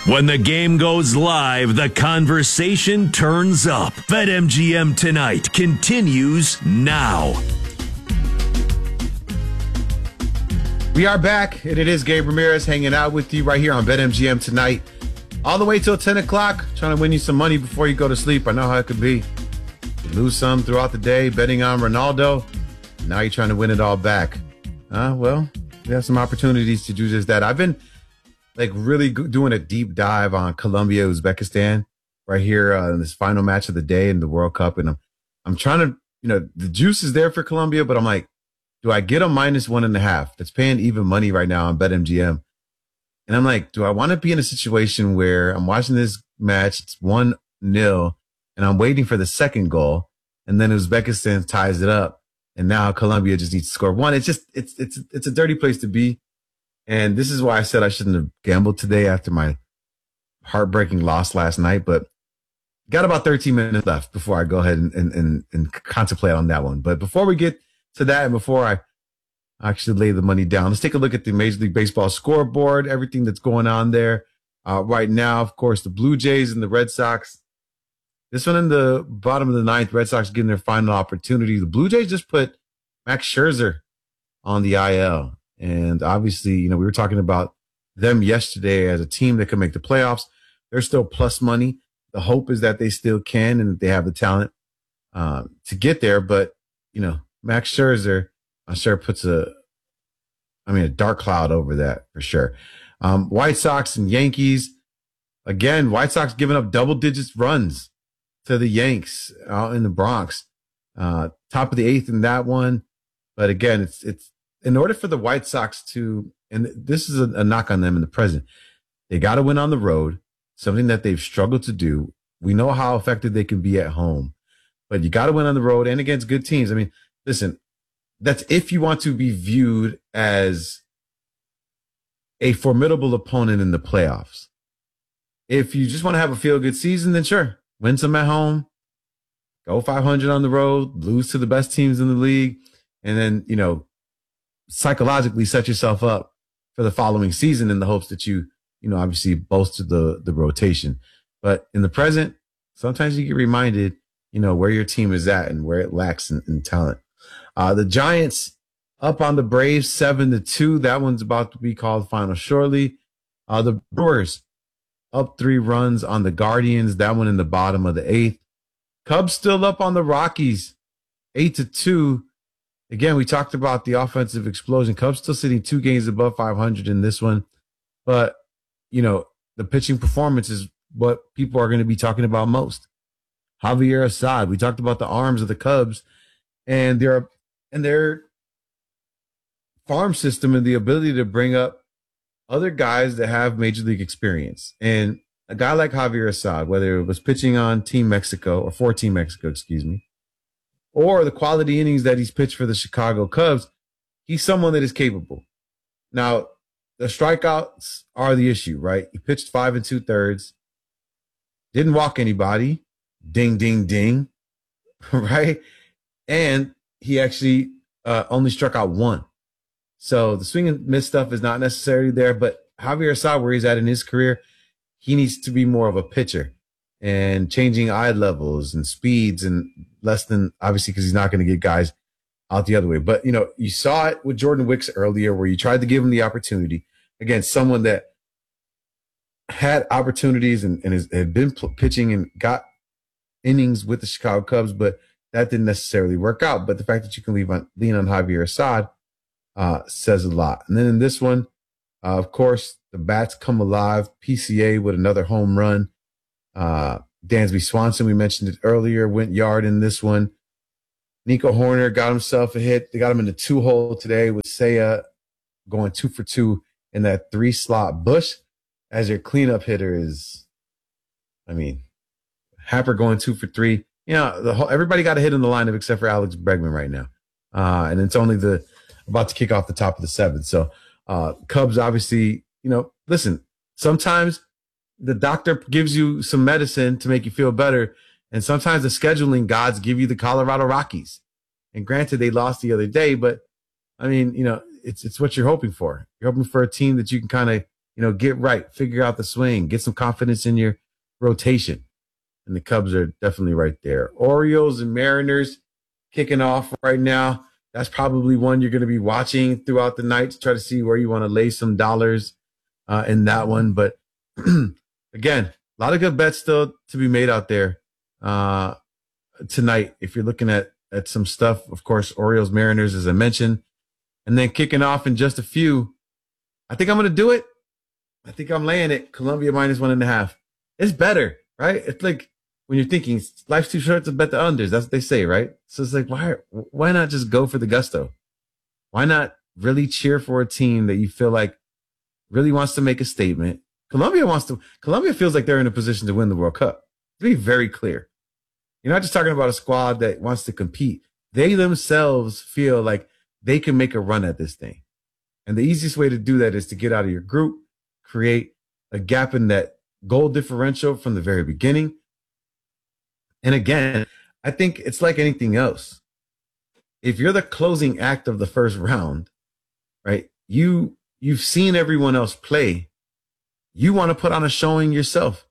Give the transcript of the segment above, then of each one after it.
When the game goes live, the conversation turns up. BetMGM Tonight continues now. We are back, and it is Gabe Ramirez hanging out with you right here on BetMGM Tonight. All the way till 10 o'clock, trying to win you some money before you go to sleep. I know how it could be. You lose some throughout the day betting on Ronaldo. Now you're trying to win it all back. Well, we have some opportunities to do just that. I've been really doing a deep dive on Colombia, Uzbekistan right here in this final match of the day in the World Cup. And I'm trying to, the juice is there for Colombia, but I'm like, do I get a -1.5? That's paying even money right now on BetMGM. And I'm like, do I want to be in a situation where I'm watching this match, it's 1-0, and I'm waiting for the second goal, and then Uzbekistan ties it up, and now Colombia just needs to score one. It's just, it's a dirty place to be. And this is why I said I shouldn't have gambled today after my heartbreaking loss last night, but got about 13 minutes left before I go ahead and contemplate on that one. But before we get to that and before I actually lay the money down, let's take a look at the Major League Baseball scoreboard, everything that's going on there. Right now, of course, the Blue Jays and the Red Sox. This one in the bottom of the ninth, Red Sox getting their final opportunity. The Blue Jays just put Max Scherzer on the IL. And obviously, we were talking about them yesterday as a team that could make the playoffs. They're still plus money. The hope is that they still can and that they have the talent to get there. But, Max Scherzer, I'm sure puts a dark cloud over that for sure. White Sox and Yankees. Again, White Sox giving up double digits runs to the Yanks out in the Bronx. Top of the eighth in that one. But again, it's in order for the White Sox to, and this is a knock on them in the present, they got to win on the road, something that they've struggled to do. We know how effective they can be at home, but you got to win on the road and against good teams. Listen, that's if you want to be viewed as a formidable opponent in the playoffs. If you just want to have a feel-good season, then sure, win some at home, go 500 on the road, lose to the best teams in the league, and then, psychologically set yourself up for the following season in the hopes that you obviously bolster the rotation. But in the present, sometimes you get reminded, where your team is at and where it lacks in talent. The Giants up on the Braves 7-2. That one's about to be called final shortly. The Brewers up 3 runs on the Guardians. That one in the bottom of the 8th. Cubs still up on the Rockies 8-2. Again, we talked about the offensive explosion. Cubs still sitting 2 games above 500 in this one. But, the pitching performance is what people are going to be talking about most. Javier Assad. We talked about the arms of the Cubs and their farm system and the ability to bring up other guys that have major league experience. And a guy like Javier Assad, whether it was pitching on Team Mexico or for Team Mexico, or the quality innings that he's pitched for the Chicago Cubs, he's someone that is capable. Now, the strikeouts are the issue, right? He pitched 5 2/3, didn't walk anybody, ding, ding, ding, right? And he actually only struck out 1. So the swing and miss stuff is not necessarily there, but Javier Assad, where he's at in his career, he needs to be more of a pitcher and changing eye levels and speeds and less than, obviously, because he's not going to get guys out the other way. But, you saw it with Jordan Wicks earlier where you tried to give him the opportunity. Again, someone that had opportunities and had been pitching and got innings with the Chicago Cubs, but that didn't necessarily work out. But the fact that you can lean on Javier Assad says a lot. And then in this one, of course, the bats come alive. PCA with another home run. Dansby Swanson, we mentioned it earlier, went yard in this one. Nico Horner got himself a hit. They got him in the 2-hole today with Seiya going 2 for 2 in that 3-slot. Bush, as your cleanup hitter, is, Happer going 2 for 3. Everybody got a hit in the lineup except for Alex Bregman right now. And it's only about to kick off the top of the 7th. So Cubs, obviously, listen, sometimes the doctor gives you some medicine to make you feel better. And sometimes the scheduling gods give you the Colorado Rockies. And granted, they lost the other day, but it's what you're hoping for. You're hoping for a team that you can kind of get right, figure out the swing, get some confidence in your rotation. And the Cubs are definitely right there. Orioles and Mariners kicking off right now. That's probably one you're going to be watching throughout the night to try to see where you want to lay some dollars in that one. But again, a lot of good bets still to be made out there tonight. If you're looking at some stuff, of course, Orioles, Mariners, as I mentioned, and then kicking off in just a few. I think I'm going to do it. I think I'm laying it. Columbia -1.5. It's better, right? It's like when you're thinking life's too short to bet the unders. That's what they say, right? So it's like, why not just go for the gusto? Why not really cheer for a team that you feel like really wants to make a statement? Columbia feels like they're in a position to win the World Cup. To be very clear. You're not just talking about a squad that wants to compete. They themselves feel like they can make a run at this thing. And the easiest way to do that is to get out of your group, create a gap in that goal differential from the very beginning. And again, I think it's like anything else. If you're the closing act of the first round, right, you've seen everyone else play. You want to put on a showing yourself.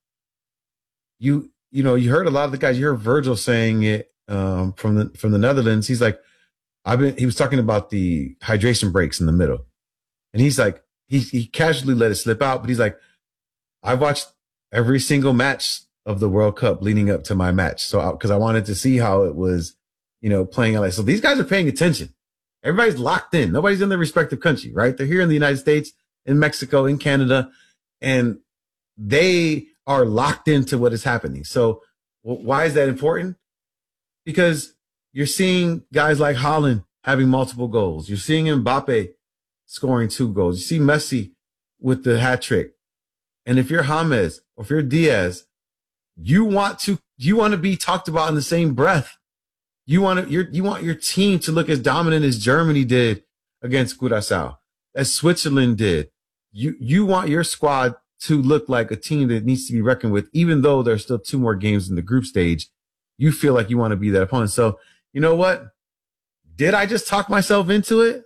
You heard a lot of the guys, you heard Virgil saying it from the Netherlands. He's like, he was talking about the hydration breaks in the middle. And he's like, he casually let it slip out, but he's like, I've watched every single match of the World Cup leading up to my match. So, because I wanted to see how it was, playing LA. So these guys are paying attention. Everybody's locked in. Nobody's in their respective country, right? They're here in the United States, in Mexico, in Canada, and they are locked into what is happening. So why is that important? Because you're seeing guys like Haaland having multiple goals. You're seeing Mbappe scoring 2 goals. You see Messi with the hat trick. And if you're James or if you're Diaz, you want to be talked about in the same breath. You want your team to look as dominant as Germany did against Curaçao, as Switzerland did. You want your squad to look like a team that needs to be reckoned with, even though there's still 2 more games in the group stage. You feel like you want to be that opponent. So, you know what? Did I just talk myself into it?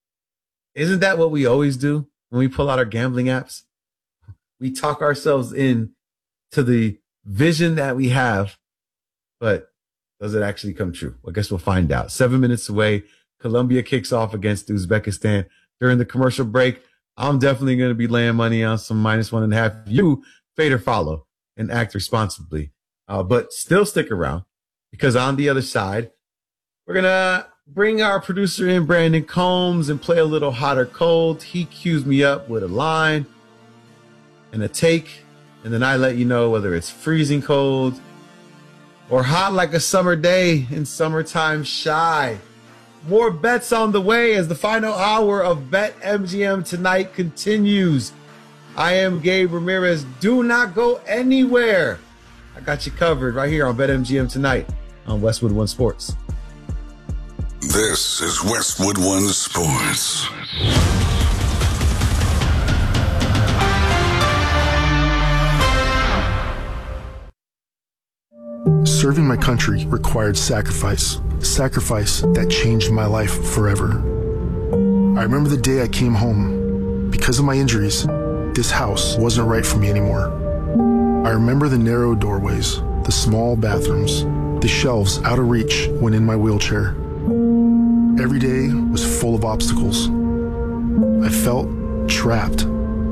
Isn't that what we always do when we pull out our gambling apps? We talk ourselves in to the vision that we have, but does it actually come true? I guess we'll find out. 7 minutes away. Colombia kicks off against Uzbekistan. During the commercial break, I'm definitely going to be laying money on some -1.5. You fade or follow and act responsibly. But still stick around, because on the other side, we're going to bring our producer in, Brandon Combs, and play a little hot or cold. He cues me up with a line and a take, and then I let you know whether it's freezing cold or hot like a summer day in summertime shy. More bets on the way as the final hour of BetMGM Tonight continues. I am Gabe Ramirez. Do not go anywhere. I got you covered right here on BetMGM Tonight on Westwood One Sports. This is Westwood One Sports. Serving my country required sacrifice that changed my life forever. I remember the day I came home. Because of my injuries, this house wasn't right for me anymore. I remember the narrow doorways, the small bathrooms, the shelves out of reach when in my wheelchair. Every day was full of obstacles. I felt trapped.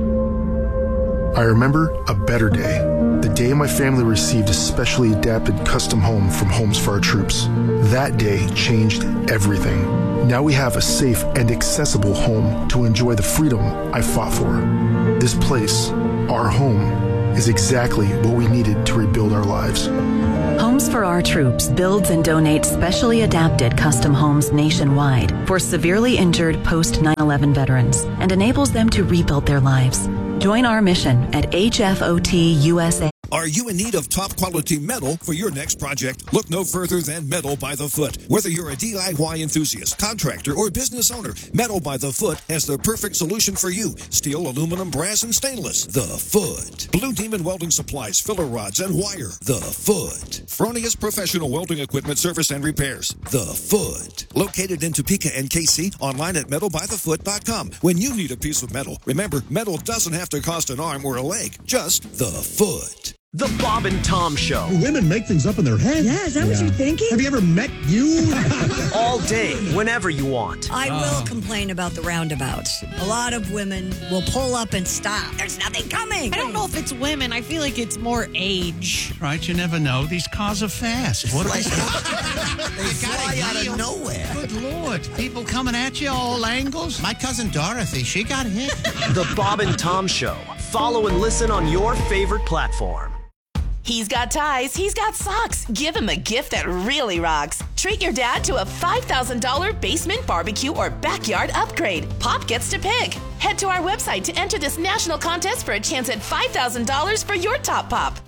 I remember a better day. The day my family received a specially adapted custom home from Homes for Our Troops. That day changed everything. Now we have a safe and accessible home to enjoy the freedom I fought for. This place, our home, is exactly what we needed to rebuild our lives. Homes for Our Troops builds and donates specially adapted custom homes nationwide for severely injured post 9/11 veterans and enables them to rebuild their lives. Join our mission at HFOT USA. Are you in need of top quality metal for your next project? Look no further than Metal by the Foot. Whether you're a DIY enthusiast, contractor, or business owner, Metal by the Foot has the perfect solution for you. Steel, aluminum, brass, and stainless. The Foot. Blue Demon Welding Supplies, filler rods, and wire. The Foot. Fronius Professional Welding Equipment Service and Repairs. The Foot. Located in Topeka and KC, online at metalbythefoot.com. When you need a piece of metal, remember, metal doesn't have to cost an arm or a leg, just the Foot. The Bob and Tom Show. Women make things up in their head. Yeah, is that what you're thinking? Have you ever met you? All day, whenever you want. I will complain about the roundabouts. A lot of women will pull up and stop. There's nothing coming. I don't know if it's women. I feel like it's more age. Right, you never know. These cars are fast. What are they? They fly out of nowhere. Good Lord. People coming at you all angles. My cousin Dorothy, she got hit. The Bob and Tom Show. Follow and listen on your favorite platform. He's got ties, he's got socks. Give him a gift that really rocks. Treat your dad to a $5,000 basement barbecue or backyard upgrade. Pop gets to pick. Head to our website to enter this national contest for a chance at $5,000 for your top pop.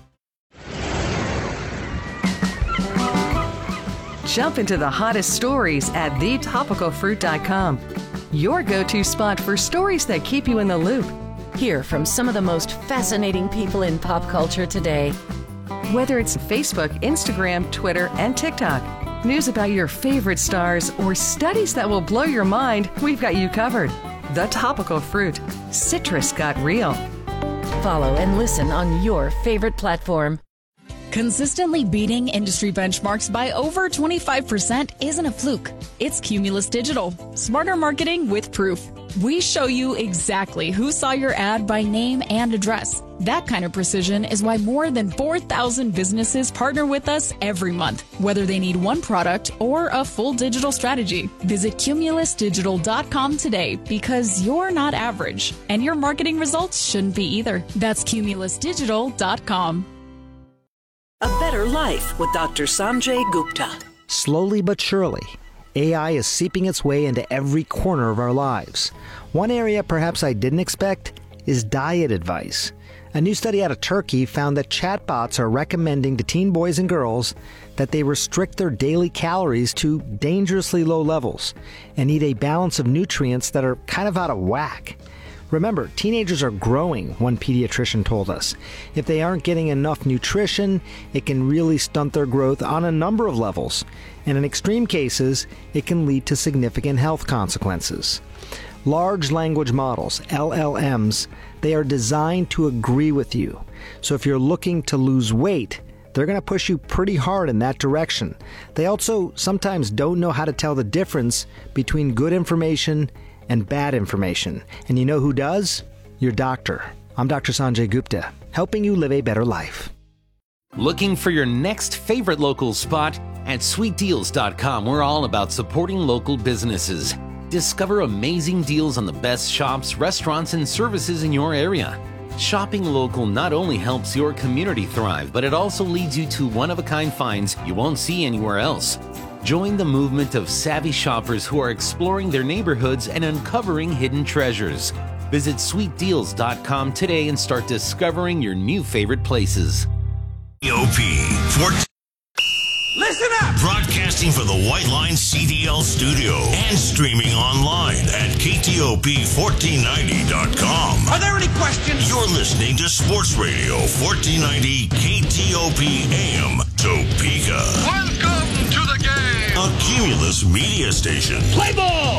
Jump into the hottest stories at thetopicalfruit.com. Your go-to spot for stories that keep you in the loop. Hear from some of the most fascinating people in pop culture today. Whether it's Facebook, Instagram, Twitter, and TikTok, news about your favorite stars, or studies that will blow your mind, we've got you covered. The Topical Fruit. Citrus got real. Follow and listen on your favorite platform. Consistently beating industry benchmarks by over 25% isn't a fluke. It's Cumulus Digital. Smarter marketing with proof. We show you exactly who saw your ad by name and address. That kind of precision is why more than 4,000 businesses partner with us every month, whether they need one product or a full digital strategy. Visit cumulusdigital.com today because you're not average, and your marketing results shouldn't be either. That's cumulusdigital.com. A Better Life with Dr. Sanjay Gupta. Slowly but surely, AI is seeping its way into every corner of our lives. One area perhaps I didn't expect is diet advice. A new study out of Turkey found that chatbots are recommending to teen boys and girls that they restrict their daily calories to dangerously low levels and eat a balance of nutrients that are kind of out of whack. Remember, teenagers are growing, one pediatrician told us. If they aren't getting enough nutrition, it can really stunt their growth on a number of levels. And in extreme cases, it can lead to significant health consequences. Large language models, LLMs, they are designed to agree with you. So if you're looking to lose weight, they're going to push you pretty hard in that direction. They also sometimes don't know how to tell the difference between good information and bad information. And you know who does? Your doctor. I'm Dr. Sanjay Gupta, helping you live a better life. Looking for your next favorite local spot? At sweetdeals.com, we're all about supporting local businesses. Discover amazing deals on the best shops, restaurants, and services in your area. Shopping local not only helps your community thrive, but it also leads you to one-of-a-kind finds you won't see anywhere else. Join the movement of savvy shoppers who are exploring their neighborhoods and uncovering hidden treasures. Visit sweetdeals.com today and start discovering your new favorite places. KTOP. Listen up! Broadcasting from the White Line CDL studio and streaming online at KTOP1490.com. Are there any questions? You're listening to Sports Radio 1490 KTOP AM Topeka. Welcome to the game! A Cumulus media station. Play ball!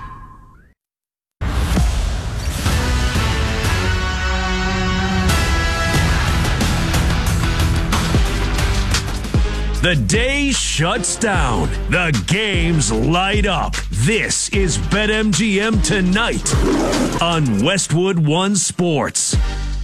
The day shuts down. The games light up. This is BetMGM Tonight on Westwood One Sports.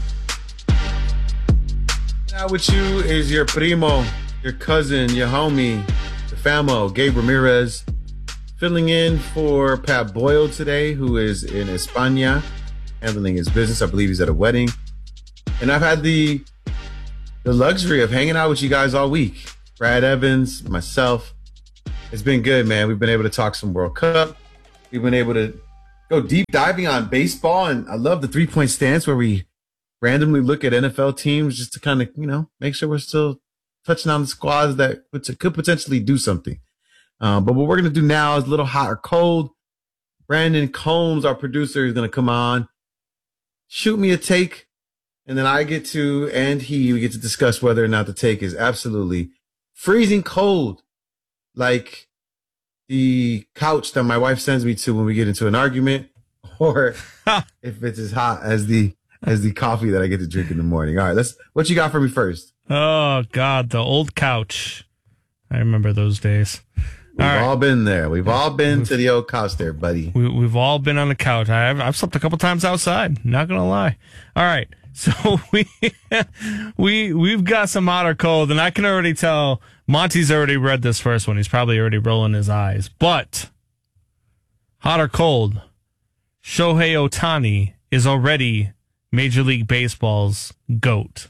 Now with you is your primo, your cousin, your homie, the famo, Gabe Ramirez, filling in for Pat Boyle today, who is in España, handling his business. I believe he's at a wedding. And I've had the luxury of hanging out with you guys all week. Brad Evans, myself. It's been good, man. We've been able to talk some World Cup. We've been able to go deep diving on baseball. And I love the 3-point stance where we randomly look at NFL teams just to kind of, make sure we're still touching on the squads that could potentially do something. But what we're going to do now is a little hot or cold. Brandon Combs, our producer, is going to come on, shoot me a take, and then we get to discuss whether or not the take is absolutely freezing cold, like the couch that my wife sends me to when we get into an argument, or if it's as hot as the coffee that I get to drink in the morning. All right, what you got for me first? Oh God, the old couch. I remember those days. We've all been there. We've all been to the old couch there, buddy. We've all been on the couch. I've slept a couple times outside. Not gonna lie. All right, so we've got some hot or cold, and I can already tell Monty's already read this first one. He's probably already rolling his eyes. But hot or cold, Shohei Ohtani is already Major League Baseball's GOAT.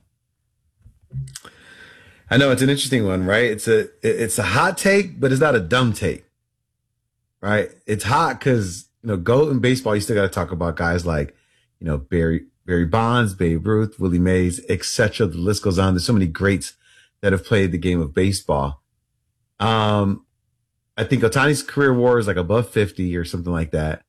I know it's an interesting one, right? It's a hot take, but it's not a dumb take, right? It's hot because, GOAT in baseball, you still got to talk about guys like, Barry Bonds, Babe Ruth, Willie Mays, etc. The list goes on. There's so many greats that have played the game of baseball. I think Ohtani's career WAR is like above 50 or something like that.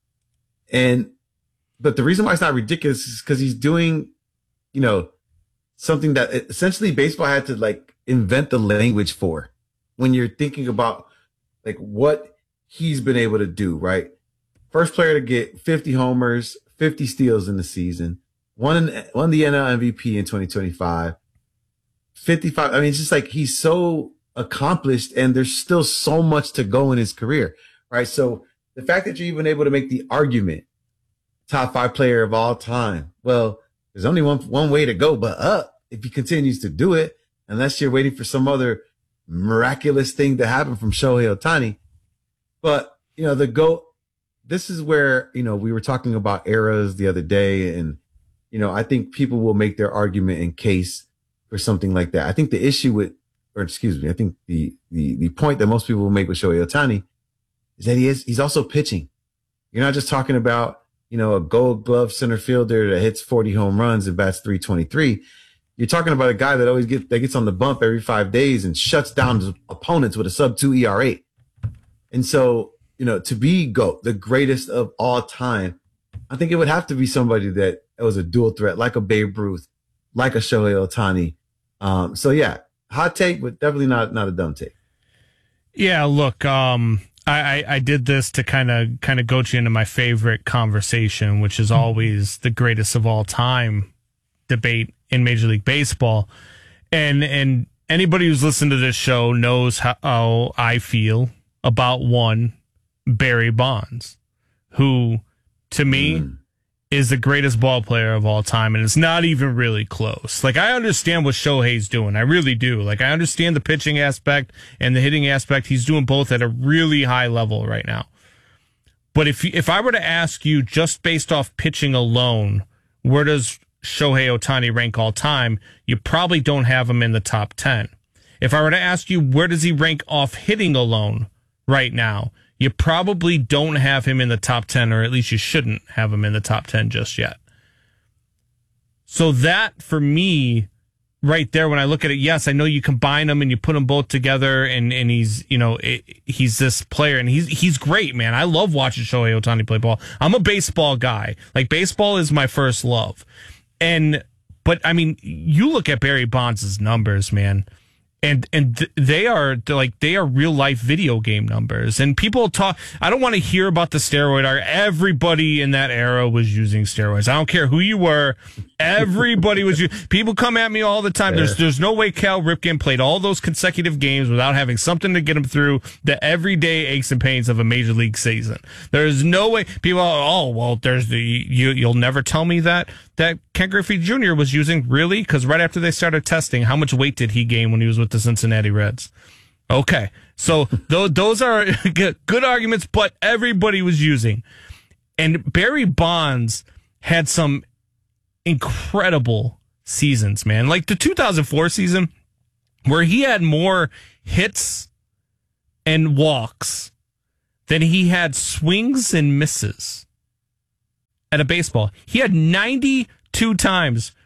But the reason why it's not ridiculous is because he's doing, something that essentially baseball had to invent the language for when you're thinking about what he's been able to do, right? First player to get 50 homers, 50 steals in the season, won the NL MVP in 2025, 55. I mean, it's just he's so accomplished and there's still so much to go in his career, right? So the fact that you're even able to make the argument, top 5 player of all time, well, there's only one way to go but up if he continues to do it, unless you're waiting for some other miraculous thing to happen from Shohei Ohtani. But, the GOAT, this is where, we were talking about eras the other day, and, I think people will make their argument in case for something like that. I think the issue I think the point that most people will make with Shohei Ohtani is that he's also pitching. You're not just talking about, a Gold Glove center fielder that hits 40 home runs and bats .323. You're talking about a guy that gets on the bump every 5 days and shuts down his opponents with a sub-2 ERA. And so, to be GOAT, the greatest of all time, I think it would have to be somebody that was a dual threat, like a Babe Ruth, like a Shohei Ohtani. So yeah, hot take, but definitely not a dumb take. Yeah, look, I did this to kind of goat you into my favorite conversation, which is always the greatest of all time debate in Major League Baseball. And anybody who's listened to this show knows how I feel about one Barry Bonds, who to me is the greatest ball player of all time, and it's not even really close. I understand what Shohei's doing. I really do. I understand the pitching aspect and the hitting aspect. He's doing both at a really high level right now. But if I were to ask you just based off pitching alone, where does Shohei Ohtani rank all time? You probably don't have him in the top 10. If I were to ask you where does he rank off hitting alone right now, you probably don't have him in the top 10, or at least you shouldn't have him in the top 10 just yet. So that, for me, right there, when I look at it, yes, I know you combine them and you put them both together, and he's, he's this player, and he's great, man. I love watching Shohei Ohtani play ball. I'm a baseball guy. Baseball is my first love. But I mean, you look at Barry Bonds' numbers, man. And they are real life video game numbers. And people talk, I don't want to hear about the steroid. Everybody in that era was using steroids. I don't care who you were. Everybody was people come at me all the time. Yeah. There's no way Cal Ripken played all those consecutive games without having something to get him through the everyday aches and pains of a major league season. There's no way people you'll never tell me that Ken Griffey Jr. was using, really? Because right after they started testing, how much weight did he gain when he was with the Cincinnati Reds? Okay, so those are good arguments, but everybody was using. And Barry Bonds had some incredible seasons, man. Like the 2004 season, where he had more hits and walks than he had swings and misses at a baseball. He had 92 times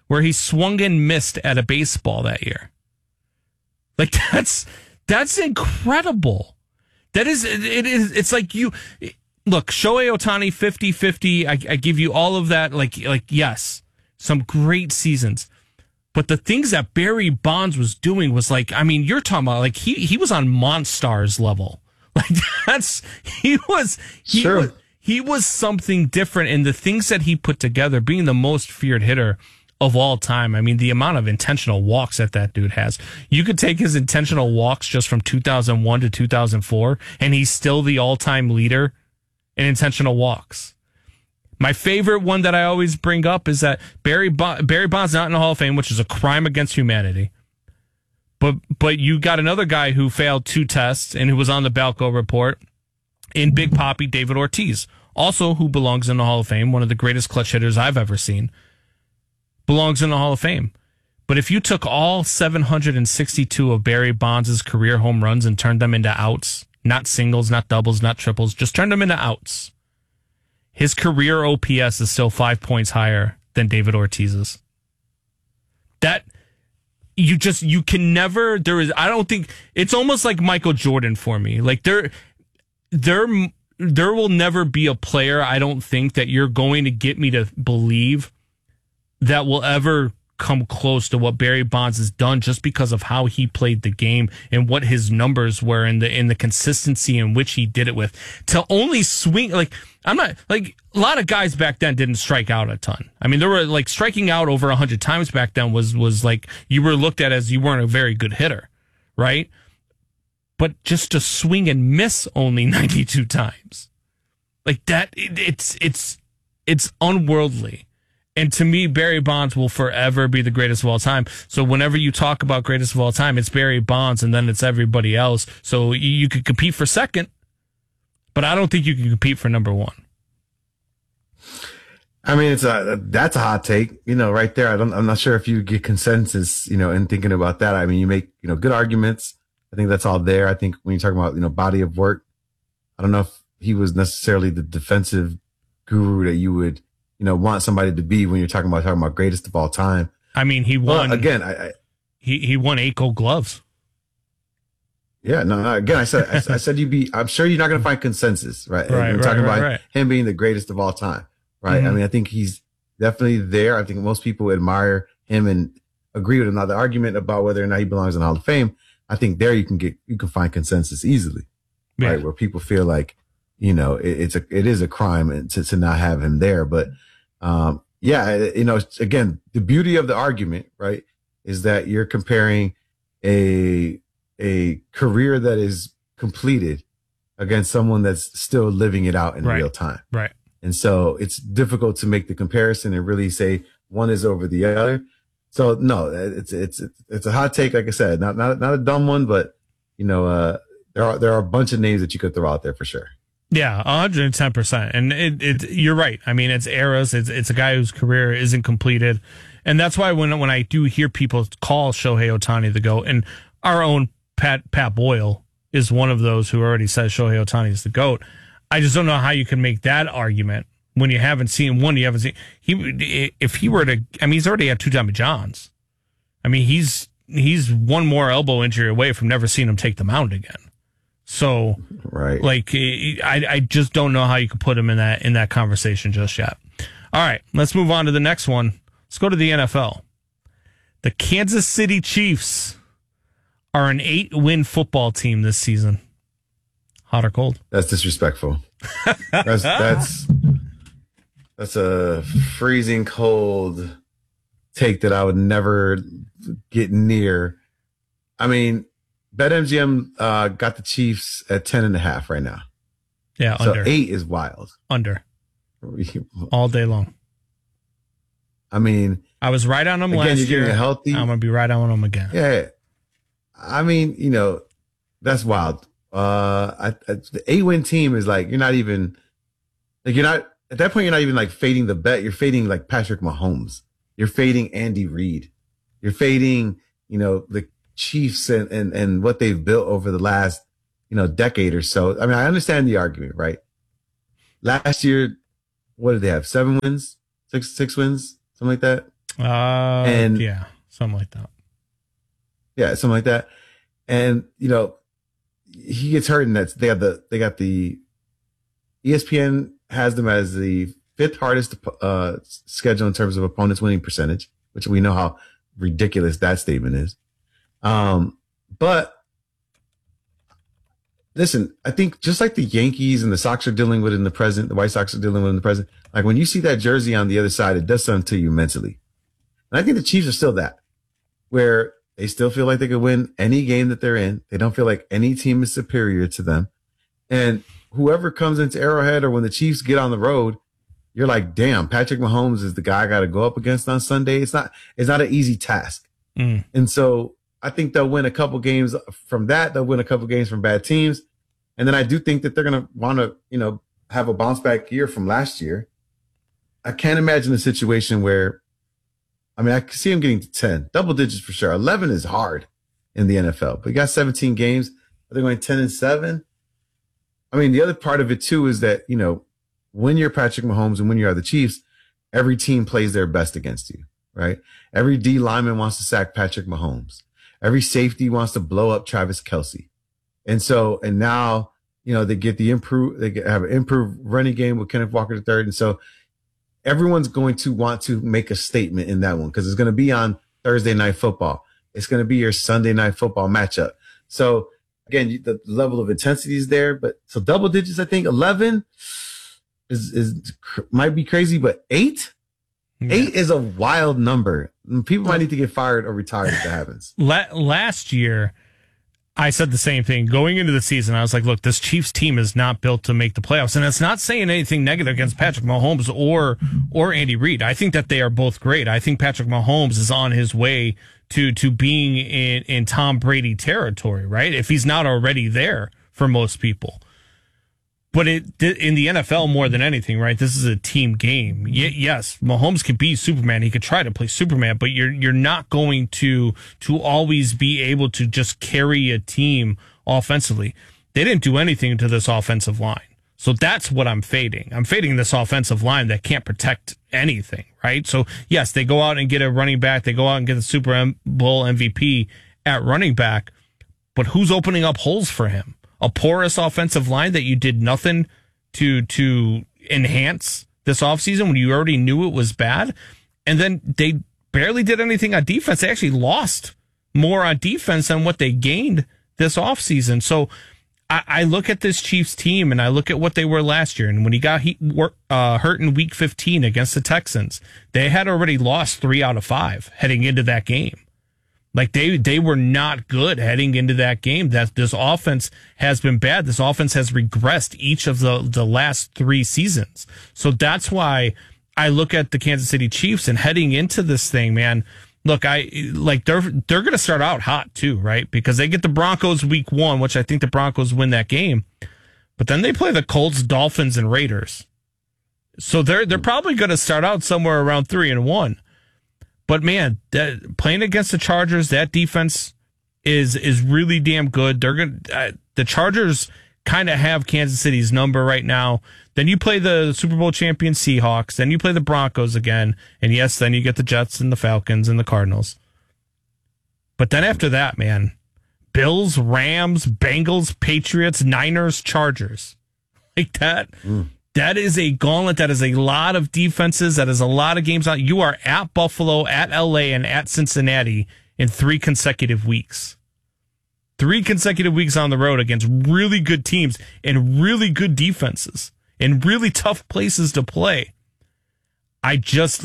where he swung and missed at a baseball that year. Like that's incredible. That is, it's like you look, Shohei Ohtani 50-50. I give you all of that. Like, yes, some great seasons. But the things that Barry Bonds was doing was like, I mean, you're talking about like he was on Monstars level. Like he was something different, and the things that he put together, being the most feared hitter of all time. I mean, the amount of intentional walks that dude has. You could take his intentional walks just from 2001 to 2004, and he's still the all-time leader in intentional walks. My favorite one that I always bring up is that Barry Bonds not in the Hall of Fame, which is a crime against humanity. But you got another guy who failed 2 tests and who was on the Balco report in Big Papi, David Ortiz, also who belongs in the Hall of Fame, one of the greatest clutch hitters I've ever seen, belongs in the Hall of Fame. But if you took all 762 of Barry Bonds' career home runs and turned them into outs, not singles, not doubles, not triples, just turned them into outs, his career OPS is still 5 points higher than David Ortiz's. That you can never, I don't think, it's almost like Michael Jordan for me. Like there will never be a player, I don't think, that you're going to get me to believe that will ever come close to what Barry Bonds has done, just because of how he played the game and what his numbers were and the consistency in which he did it with. To only swing, like, I'm not, like, a lot of guys back then didn't strike out a ton. I mean, there were, like, striking out over 100 times back then was like, you were looked at as you weren't a very good hitter, right? But just to swing and miss only 92 times, like that, it's unworldly. And to me, Barry Bonds will forever be the greatest of all time. So whenever you talk about greatest of all time, it's Barry Bonds and then it's everybody else. So you could compete for second, but I don't think you can compete for number one. I mean, that's a hot take, right there. I'm not sure if you get consensus, in thinking about that. I mean, you make, good arguments. I think that's all there. I think when you're talking about, body of work, I don't know if he was necessarily the defensive guru that you would, want somebody to be when you're talking about greatest of all time. I mean, he won again. He won 8 Gold Gloves. Yeah, no. Again, I said I'm sure you're not going to find consensus, right? We're talking about him being the greatest of all time, right? Mm-hmm. I mean, I think he's definitely there. I think most people admire him and agree with him. Now, the argument about whether or not he belongs in the Hall of Fame, I think there you can find consensus easily, right? Where people feel like, it is a crime to not have him there, but. Again, the beauty of the argument, right, is that you're comparing a career that is completed against someone that's still living it out in real time. Right. And so it's difficult to make the comparison and really say one is over the other. So no, it's a hot take. Like I said, not a dumb one, but there are a bunch of names that you could throw out there for sure. Yeah, 110%. And you're right. I mean, it's eras. It's a guy whose career isn't completed. And that's why when I do hear people call Shohei Ohtani the GOAT, and our own Pat Boyle is one of those who already says Shohei Ohtani is the GOAT, I just don't know how you can make that argument when you haven't seen one. You haven't seen if he were to. I mean, he's already had 2 Tommy Johns. I mean, he's one more elbow injury away from never seeing him take the mound again. So, right, like I just don't know how you could put him in that conversation just yet. All right, let's move on to the next one. Let's go to the NFL. The Kansas City Chiefs are an 8-win football team this season. Hot or cold? That's disrespectful. That's a freezing cold take that I would never get near. I mean, BetMGM got the Chiefs at 10.5 right now. Yeah, so under. 8 is wild. Under. All day long. I mean, I was right on them last year. Healthy. I'm going to be right on them again. Yeah. I mean, that's wild. The 8-win team is like, you're not even, like, at that point, you're not even like fading the bet. You're fading like Patrick Mahomes. You're fading Andy Reid. You're fading, the Chiefs and what they've built over the last, decade or so. I mean, I understand the argument, right? Last year, what did they have? 7 wins? 6 wins? Something like that? Yeah, something like that. Yeah, something like that. And he gets hurt, and they got the ESPN has them as the 5th hardest schedule in terms of opponents winning percentage, which we know how ridiculous that statement is. But listen, I think just like the Yankees and the Sox are dealing with in the present, the White Sox are dealing with in the present, like when you see that jersey on the other side, it does something to you mentally. And I think the Chiefs are still that, where they still feel like they could win any game that they're in. They don't feel like any team is superior to them. And whoever comes into Arrowhead or when the Chiefs get on the road, you're like, damn, Patrick Mahomes is the guy I got to go up against on Sunday. It's not an easy task. And so I think they'll win a couple games from that. They'll win a couple games from bad teams. And then I do think that they're going to want to, have a bounce back year from last year. I can't imagine a situation where, I can see him getting to 10, double digits for sure. 11 is hard in the NFL, but you got 17 games. Are they going 10-7? The other part of it too is that, when you're Patrick Mahomes and when you are the Chiefs, every team plays their best against you, right? Every D lineman wants to sack Patrick Mahomes. Every safety wants to blow up Travis Kelce. And now, they have an improved running game with Kenneth Walker III. And so everyone's going to want to make a statement in that one because it's going to be on Thursday Night Football. It's going to be your Sunday Night Football matchup. So again, the level of intensity is there, but so double digits, I think 11 might be crazy, but 8 is a wild number. People might need to get fired or retired if that happens. Last year, I said the same thing going into the season. I was like, look, this Chiefs team is not built to make the playoffs. And it's not saying anything negative against Patrick Mahomes or Andy Reid. I think that they are both great. I think Patrick Mahomes is on his way to being in Tom Brady territory, right? If he's not already there for most people. But in the NFL more than anything, right? This is a team game. Yes, Mahomes could be Superman. He could try to play Superman, but you're not going to always be able to just carry a team offensively. They didn't do anything to this offensive line. So that's what I'm fading. I'm fading this offensive line that can't protect anything, right? So yes, they go out and get a running back. They go out and get the Super Bowl MVP at running back, but who's opening up holes for him? A porous offensive line that you did nothing to enhance this offseason when you already knew it was bad. And then they barely did anything on defense. They actually lost more on defense than what they gained this offseason. So I look at this Chiefs team and I look at what they were last year. And when he got hurt in week 15 against the Texans, they had already lost 3 out of 5 heading into that game. Like they were not good heading into that game. That this offense has been bad. This offense has regressed each of the last 3 seasons. So that's why I look at the Kansas City Chiefs and heading into this thing, man. Look, they're going to start out hot too, right? Because they get the Broncos week 1, which I think the Broncos win that game. But then they play the Colts, Dolphins, and Raiders. So they're probably going to start out somewhere around 3-1. But man, playing against the Chargers, that defense is really damn good. The Chargers kind of have Kansas City's number right now. Then you play the Super Bowl champion Seahawks. Then you play the Broncos again, and yes, then you get the Jets and the Falcons and the Cardinals. But then after that, man, Bills, Rams, Bengals, Patriots, Niners, Chargers, like that. That is a gauntlet. That is a lot of defenses. That is a lot of games out. You are at Buffalo, at LA, and at Cincinnati in 3 consecutive weeks. 3 consecutive weeks on the road against really good teams and really good defenses in really tough places to play. I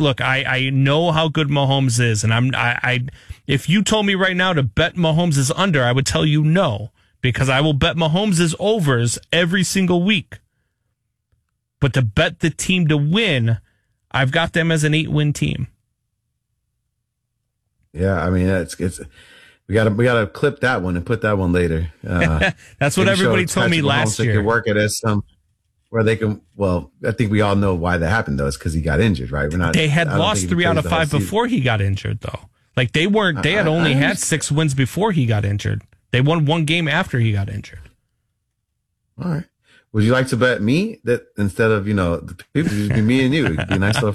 know how good Mahomes is, and if you told me right now to bet Mahomes is under, I would tell you no, because I will bet Mahomes is overs every single week. But to bet the team to win, I've got them as an 8-win team. Yeah, I mean, it's we gotta clip that one and put that one later. That's what everybody told me last year. They can work it as some where they can. Well, I think we all know why that happened though. It's because he got injured, right? They had lost 3 out of 5 before he got injured, though. Like they weren't. They had only had 6 wins before he got injured. They won 1 game after he got injured. All right. Would you like to bet me that instead of, the people, it'd be me and you? It'd be a nice little